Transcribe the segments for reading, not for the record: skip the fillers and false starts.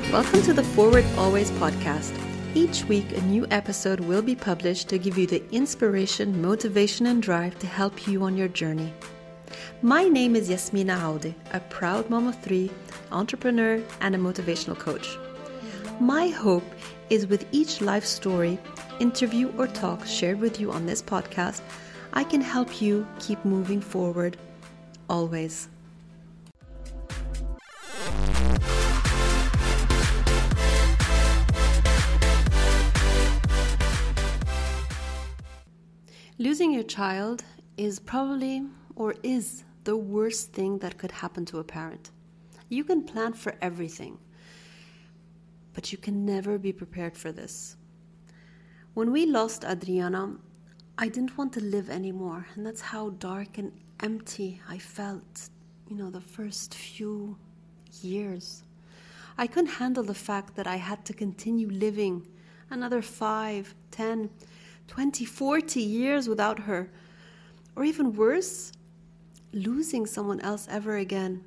Welcome to the Forward Always podcast. Each week, a new episode will be published to give you the inspiration, motivation, and drive to help you on your journey. My name is Yasmina Aude, a proud mom of three, entrepreneur, and a motivational coach. My hope is with each life story, interview, or talk shared with you on this podcast, I can help you keep moving forward, always. Losing your child is probably or is the worst thing that could happen to a parent. You can plan for everything, but you can never be prepared for this. When we lost Adriana, I didn't want to live anymore, and that's how dark and empty I felt, the first few years. I couldn't handle the fact that I had to continue living another 5, 10, 20, 40 years without her. Or even worse, losing someone else ever again.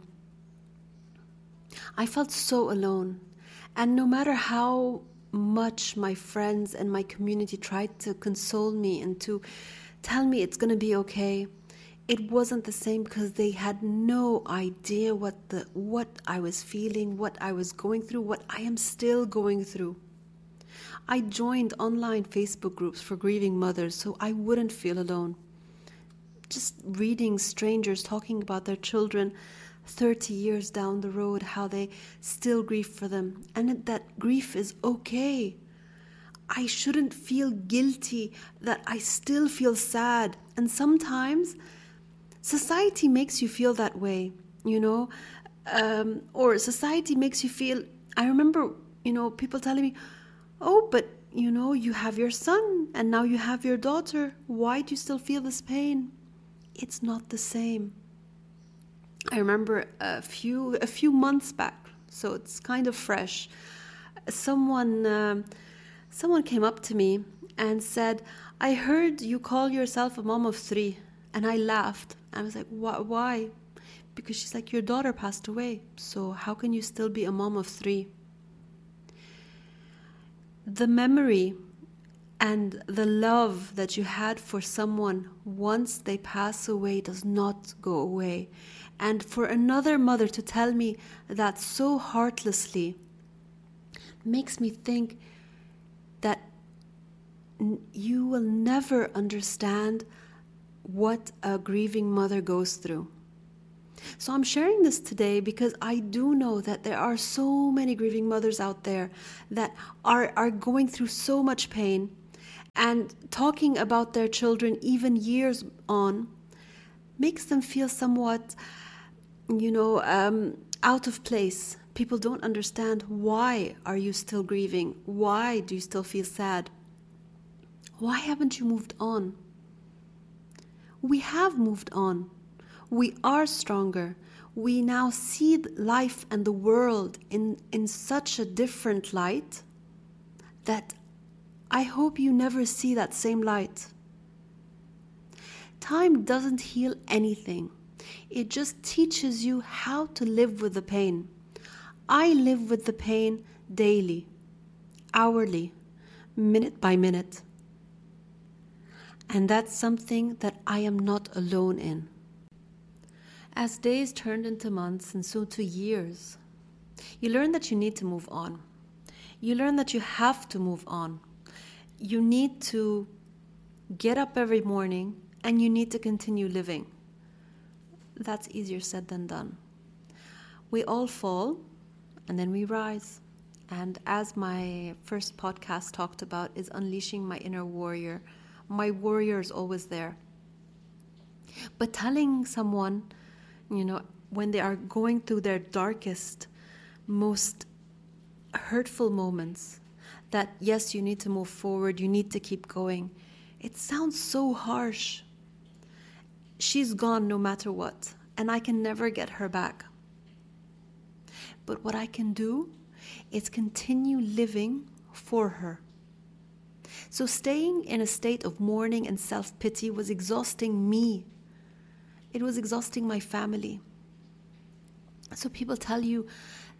I felt so alone. And no matter how much my friends and my community tried to console me and to tell me it's going to be okay, it wasn't the same because they had no idea what I was feeling, what I was going through, what I am still going through. I joined online Facebook groups for grieving mothers so I wouldn't feel alone. Just reading strangers talking about their children 30 years down the road, how they still grieve for them, and that grief is okay. I shouldn't feel guilty that I still feel sad. And sometimes society makes you feel that way, or society makes you feel, I remember, people telling me, oh, but you have your son and now you have your daughter. Why do you still feel this pain? It's not the same. I remember a few months back, so it's kind of fresh. Someone came up to me and said, I heard you call yourself a mom of 3. And I laughed. I was like, why? Because she's like, your daughter passed away, so how can you still be a mom of 3? The memory and the love that you had for someone once they pass away does not go away. And for another mother to tell me that so heartlessly makes me think that you will never understand what a grieving mother goes through. So I'm sharing this today because I do know that there are so many grieving mothers out there that are going through so much pain, and talking about their children even years on makes them feel somewhat, out of place. People don't understand, why are you still grieving? Why do you still feel sad? Why haven't you moved on? We have moved on. We are stronger. We now see life and the world in such a different light that I hope you never see that same light. Time doesn't heal anything. It just teaches you how to live with the pain. I live with the pain daily, hourly, minute by minute. And that's something that I am not alone in. As days turned into months and so to years, you learn that you need to move on. You learn that you have to move on. You need to get up every morning and you need to continue living. That's easier said than done. We all fall and then we rise. And as my first podcast talked about, is unleashing my inner warrior. My warrior is always there. But telling someone, when they are going through their darkest, most hurtful moments, that yes, you need to move forward, you need to keep going, it sounds so harsh. She's gone no matter what, and I can never get her back. But what I can do is continue living for her. So staying in a state of mourning and self-pity was exhausting me. It was exhausting my family. So people tell you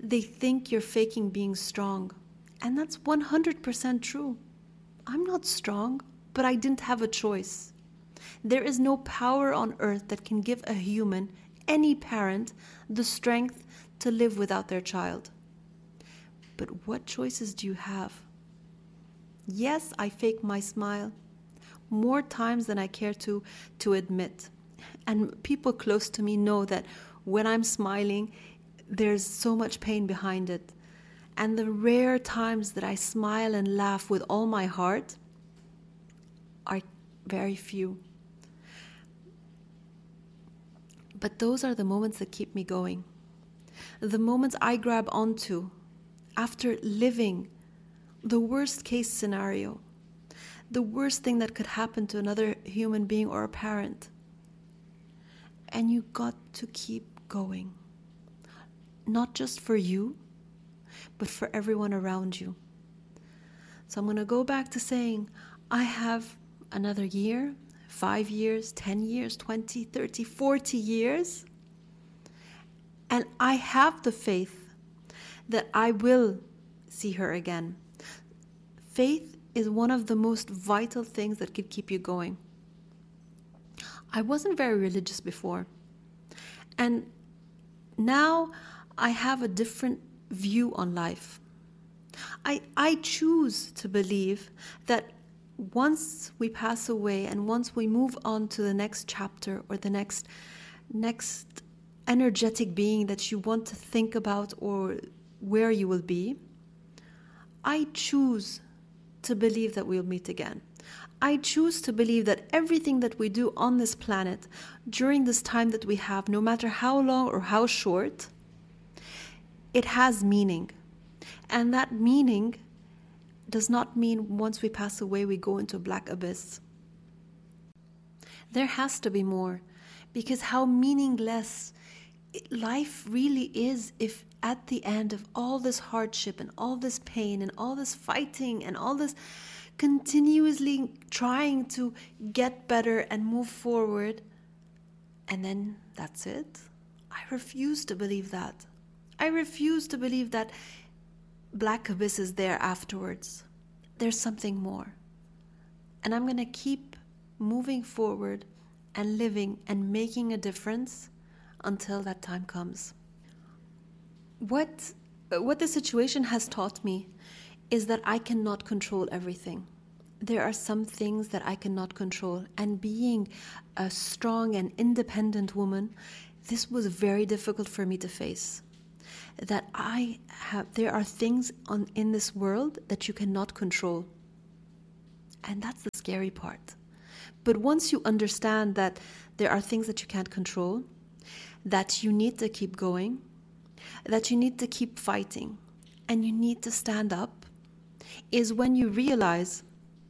They think you're faking being strong. And that's 100% true. I'm not strong, but I didn't have a choice. There is no power on earth that can give a human, any parent, the strength to live without their child. But what choices do you have? Yes, I fake my smile more times than I care to admit. And people close to me know that when I'm smiling, there's so much pain behind it. And the rare times that I smile and laugh with all my heart are very few. But those are the moments that keep me going. The moments I grab onto after living the worst case scenario, the worst thing that could happen to another human being or a parent. And you got to keep going. Not just for you, but for everyone around you. So I'm going to go back to saying, I have another year, 5 years, 10 years, 20, 30, 40 years. And I have the faith that I will see her again. Faith is one of the most vital things that could keep you going. I wasn't very religious before. And now I have a different view on life. I choose to believe that once we pass away and once we move on to the next chapter or the next energetic being that you want to think about or where you will be, I choose to believe that we'll meet again. I choose to believe that everything that we do on this planet during this time that we have, no matter how long or how short, it has meaning. And that meaning does not mean once we pass away we go into a black abyss. There has to be more, because how meaningless life really is if at the end of all this hardship and all this pain and all this fighting and all this continuously trying to get better and move forward, and then that's it. I refuse to believe that. I refuse to believe that black abyss is there afterwards. There's something more. And I'm going to keep moving forward and living and making a difference until that time comes. What the situation has taught me is that I cannot control everything. There are some things that I cannot control. And being a strong and independent woman, this was very difficult for me to face. That there are things in this world that you cannot control. And that's the scary part. But once you understand that there are things that you can't control, that you need to keep going, that you need to keep fighting, and you need to stand up, is when you realize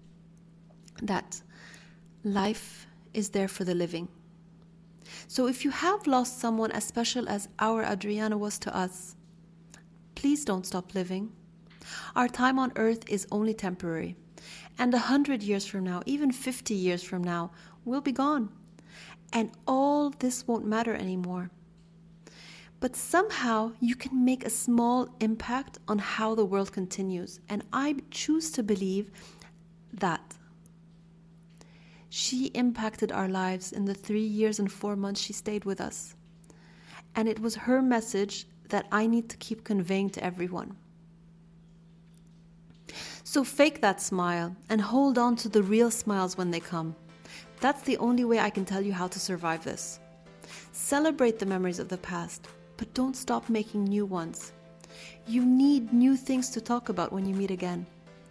that life is there for the living. So if you have lost someone as special as our Adriana was to us, please don't stop living. Our time on earth is only temporary. And 100 years from now, even 50 years from now, we'll be gone. And all this won't matter anymore. But somehow you can make a small impact on how the world continues. And I choose to believe that she impacted our lives in the 3 years and 4 months she stayed with us. And it was her message that I need to keep conveying to everyone. So fake that smile and hold on to the real smiles when they come. That's the only way I can tell you how to survive this. Celebrate the memories of the past, but don't stop making new ones. You need new things to talk about when you meet again.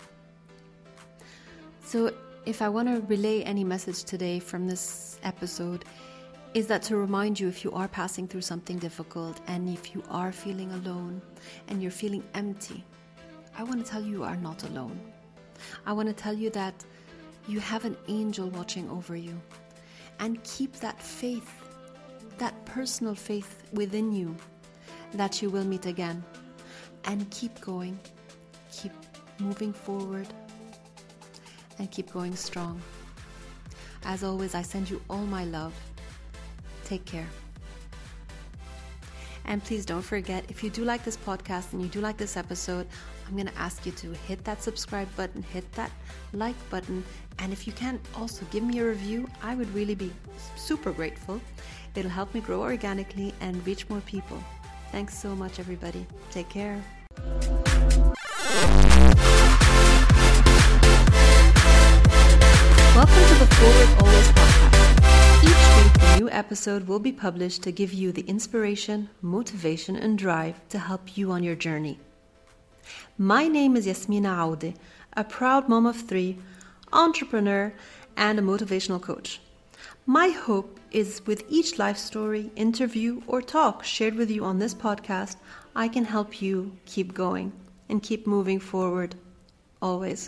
So if I want to relay any message today from this episode, is that to remind you, if you are passing through something difficult and if you are feeling alone and you're feeling empty, I want to tell you are not alone. I want to tell you that you have an angel watching over you, and keep that faith, that personal faith within you that you will meet again, and keep going, keep moving forward, and keep going strong. As always, I send you all my love. Take care. And please don't forget, if you do like this podcast and you do like this episode, I'm going to ask you to hit that subscribe button, hit that like button, and if you can, also give me a review. I would really be super grateful. It'll help me grow organically and reach more people. Thanks so much, everybody. Take care. Welcome to the Forward Always podcast. Each week, a new episode will be published to give you the inspiration, motivation, and drive to help you on your journey. My name is Yasmina Aude, a proud mom of 3, entrepreneur, and a motivational coach. My hope is with each life story, interview, or talk shared with you on this podcast, I can help you keep going and keep moving forward, always.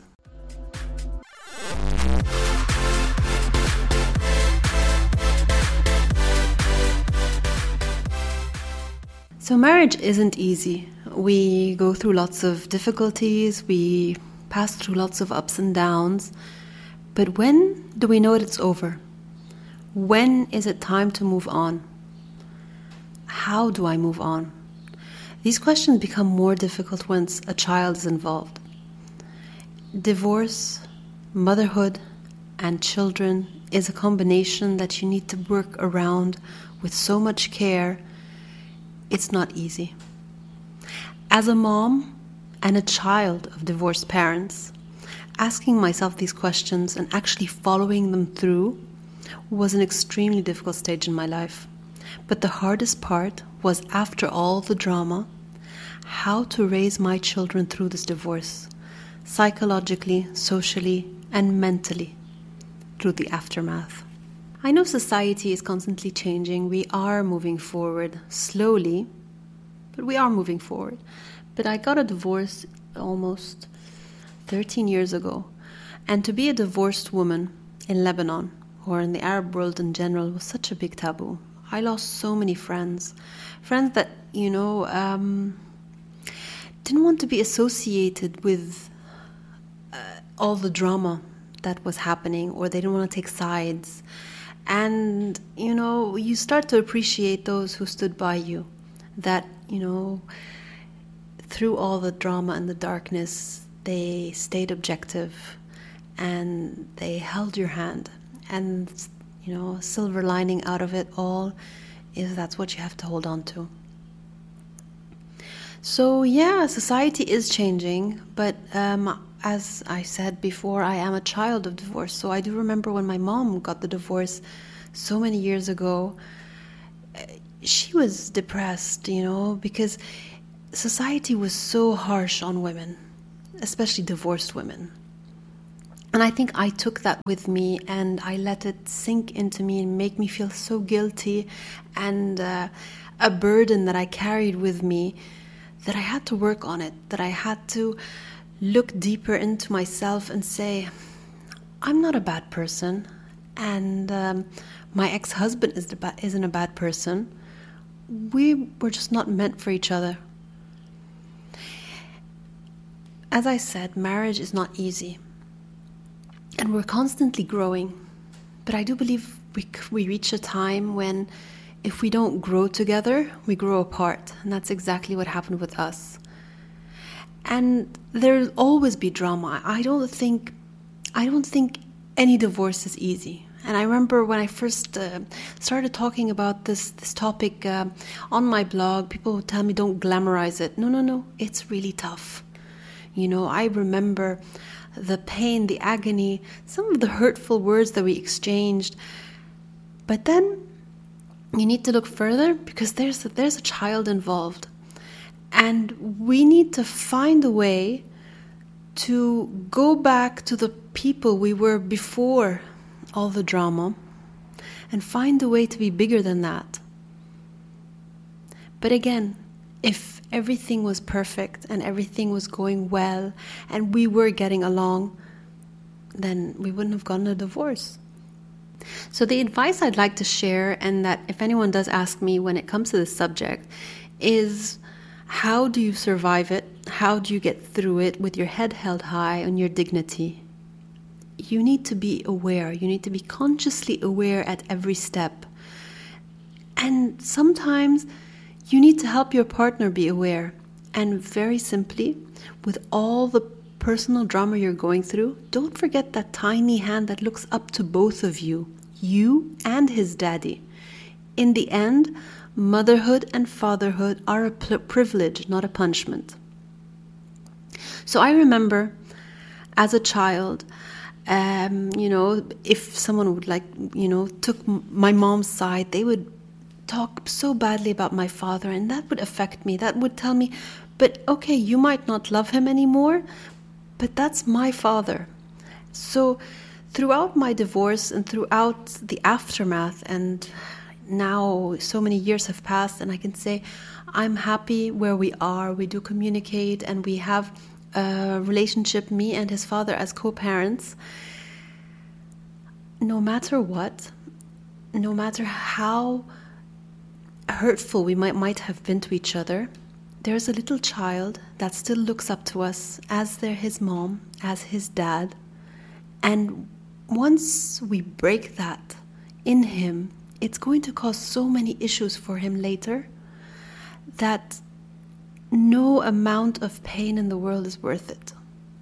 So marriage isn't easy. We go through lots of difficulties, we pass through lots of ups and downs. But when do we know it's over? When is it time to move on? How do I move on? These questions become more difficult once a child is involved. Divorce, motherhood, and children is a combination that you need to work around with so much care. It's not easy. As a mom and a child of divorced parents, asking myself these questions and actually following them through was an extremely difficult stage in my life. But the hardest part was, after all the drama, how to raise my children through this divorce, psychologically, socially, and mentally, through the aftermath. I know society is constantly changing. We are moving forward slowly, but we are moving forward. But I got a divorce almost 13 years ago. And to be a divorced woman in Lebanon, or in the Arab world in general, was such a big taboo. I lost so many friends that, didn't want to be associated with all the drama that was happening, or they didn't want to take sides. And, you start to appreciate those who stood by you, that, through all the drama and the darkness, they stayed objective and they held your hand. And, a silver lining out of it all is that's what you have to hold on to. So, yeah, society is changing, but as I said before, I am a child of divorce. So I do remember when my mom got the divorce so many years ago, she was depressed, because society was so harsh on women, especially divorced women. And I think I took that with me and I let it sink into me and make me feel so guilty and a burden that I carried with me, that I had to work on it, that I had to look deeper into myself and say, I'm not a bad person, and my ex-husband isn't a bad person. We were just not meant for each other. As I said, marriage is not easy, and we're constantly growing. But I do believe we reach a time when, if we don't grow together, we grow apart, and that's exactly what happened with us. And there'll always be drama. I don't think any divorce is easy. And I remember when I first started talking about this topic on my blog, people would tell me, don't glamorize it. No, it's really tough. I remember the pain, the agony, some of the hurtful words that we exchanged. But then you need to look further, because there's a child involved. And we need to find a way to go back to the people we were before all the drama and find a way to be bigger than that. But again, if everything was perfect and everything was going well and we were getting along, then we wouldn't have gotten a divorce. So the advice I'd like to share, and that if anyone does ask me when it comes to this subject, is how do you survive it? How do you get through it with your head held high and your dignity? You need to be aware. You need to be consciously aware at every step. And sometimes You need to help your partner be aware. And very simply, with all the personal drama you're going through, don't forget that tiny hand that looks up to both of you and his daddy. In the end, motherhood and fatherhood are a privilege, not a punishment. So I remember as a child, if someone would took my mom's side, they would talk so badly about my father, and that would affect me. That would tell me, but okay, you might not love him anymore, but that's my father. So throughout my divorce and throughout the aftermath, and now so many years have passed, and I can say I'm happy where we are. We do communicate, and we have a relationship, me and his father, as co-parents. No matter what, no matter how hurtful we might have been to each other, there's a little child that still looks up to us as they're his mom, as his dad. And once we break that in him, it's going to cause so many issues for him later that no amount of pain in the world is worth it.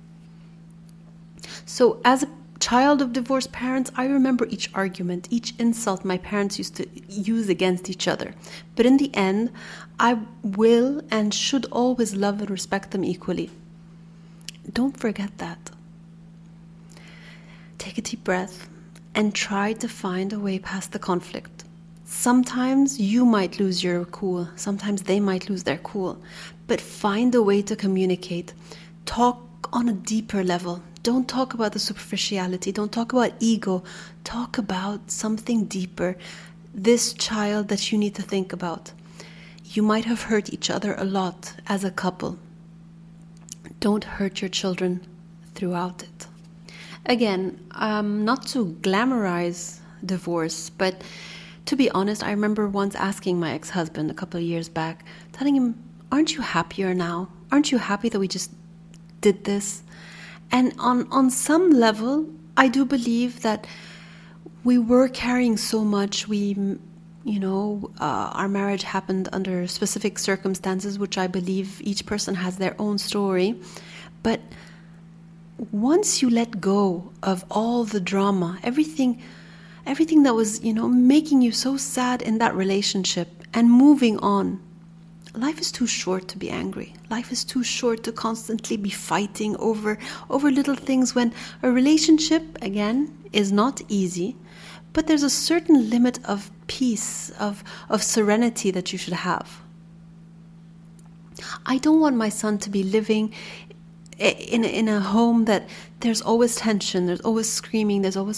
So as a child of divorced parents, I remember each argument, each insult my parents used to use against each other. But in the end, I will and should always love and respect them equally. Don't forget that. Take a deep breath and try to find a way past the conflict. Sometimes you might lose your cool, sometimes they might lose their cool, but find a way to communicate. Talk on a deeper level. Don't talk about the superficiality. Don't talk about ego. Talk about something deeper. This child that you need to think about. You might have hurt each other a lot as a couple. Don't hurt your children throughout it. Again, not to glamorize divorce, but to be honest, I remember once asking my ex-husband a couple of years back, telling him, aren't you happier now? Aren't you happy that we just did this? And on some level, I do believe that we were carrying so much. Our marriage happened under specific circumstances, which I believe each person has their own story. But once you let go of all the drama, everything that was, making you so sad in that relationship, and moving on, life is too short to be angry. Life is too short to constantly be fighting over little things, when a relationship, again, is not easy, but there's a certain limit of peace, of serenity that you should have. I don't want my son to be living in a home that there's always tension, there's always screaming, there's always